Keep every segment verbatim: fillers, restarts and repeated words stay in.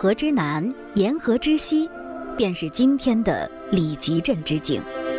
河之南，沿河之西，便是今天的李集镇之境。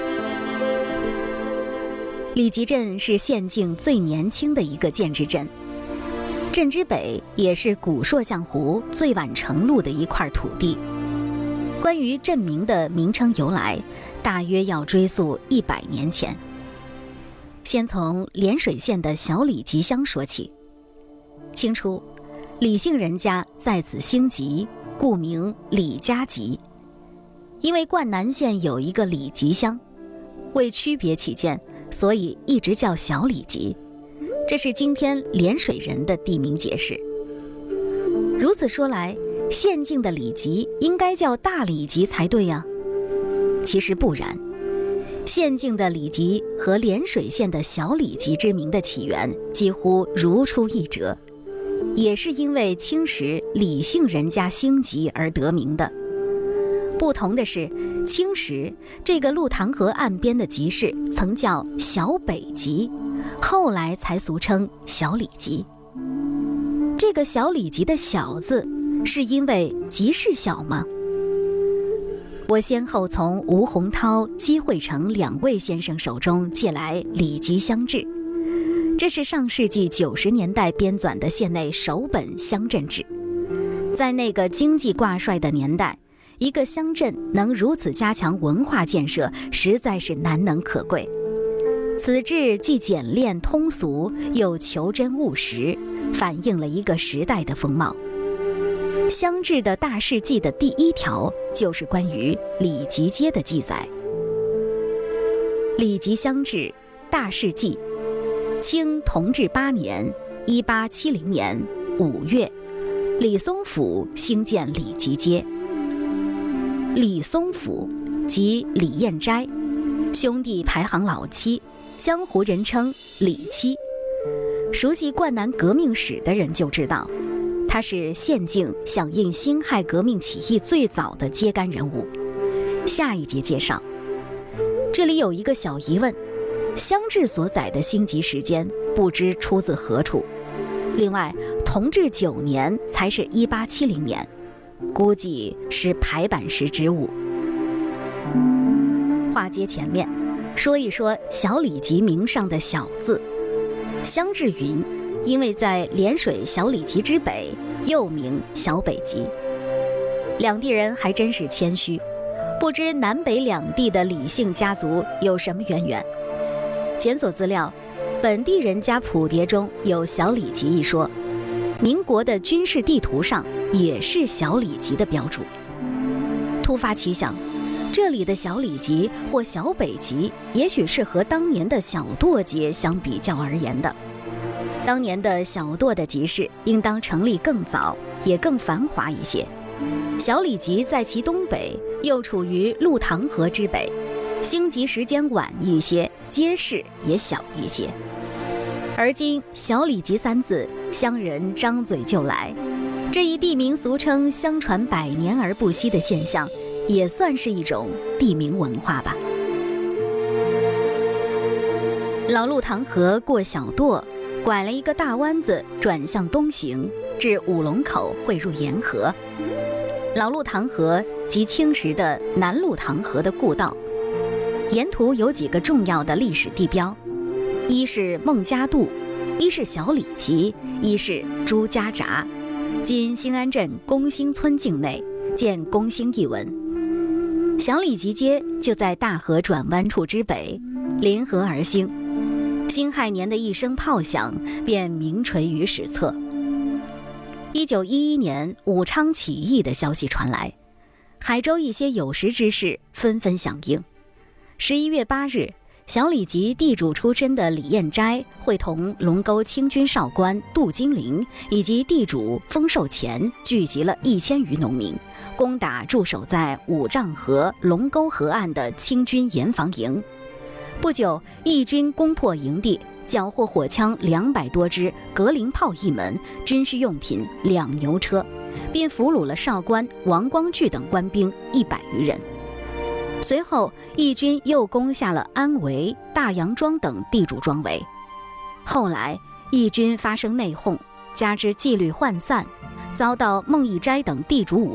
李集镇是县境最年轻的一个建制镇，镇之北也是古朔象湖最晚成陆的一块土地。关于镇名的名称由来，大约要追溯一百年前。先从涟水县的小李集乡说起。清初，李姓人家在此兴集，故名李家集。因为灌南县有一个李集乡，为区别起见，所以一直叫小李集，这是今天涟水人的地名解释。如此说来，县境的李集应该叫大李集才对呀、啊。其实不然，县境的李集和涟水县的小李集之名的起源几乎如出一辙，也是因为清时李姓人家兴集而得名的。不同的是，清时这个鹿塘河岸边的集市曾叫小北集，后来才俗称小李集。这个小李集的小字是因为集市小吗？我先后从吴洪涛、姬惠成两位先生手中借来《李集乡志》，这是上世纪九十年代编纂的县内首本乡镇志。在那个经济挂帅的年代，一个乡镇能如此加强文化建设，实在是难能可贵。此志既简练通俗，又求真务实，反映了一个时代的风貌。乡志的大事记的第一条就是关于李集街的记载。李集乡志大事记，清同治八年一八七零年五月，李松甫兴建李集街。李松甫即李彦斋，兄弟排行老七，江湖人称李七。熟悉灌南革命史的人就知道，他是县境响应辛亥革命起义最早的揭竿人物。下一节介绍。这里有一个小疑问，乡志所载的兴集时间不知出自何处。另外，同治九年才是一八七零年，估计是排版时之误。话接前面，说一说小李集名上的小字。乡志云，因为在涟水小李集之北，又名小北集。两地人还真是谦虚，不知南北两地的李姓家族有什么渊源。检索资料，本地人家谱牒中有小李集一说，民国的军事地图上也是小李集的标注。突发奇想，这里的小李集或小北集，也许是和当年的小垛节相比较而言的。当年的小垛的集市应当成立更早，也更繁华一些。小李集在其东北，又处于鹿塘河之北，兴集时间晚一些，街市也小一些。而今小李集三字，乡人张嘴就来，这一地名俗称相传百年而不息的现象，也算是一种地名文化吧。老鹿塘河过小垛，拐了一个大弯子，转向东行，至五龙口汇入沿河。老鹿塘河即清时的南鹿塘河的故道，沿途有几个重要的历史地标，一是孟家渡，一是小李集，一是朱家闸，今兴安镇公兴村境内，见公兴一文。小李集街就在大河转弯处之北，临河而兴。辛亥年的一声炮响，便名垂于史册。一九一一年武昌起义的消息传来，海州一些有识之士纷纷响应。十一月八日，小李集地主出身的李彦斋会同龙沟清军少官杜金陵以及地主封寿前聚集了一千余农民，攻打驻守在五丈河龙沟河岸的清军严防营。不久，义军攻破营地，缴获火枪两百多支，格林炮一门，军需用品两牛车，并俘虏了少官王光聚等官兵一百余人。随后，义军又攻下了安围、大杨庄等地主庄围。后来，义军发生内讧，加之纪律涣散，遭到孟义斋等地主武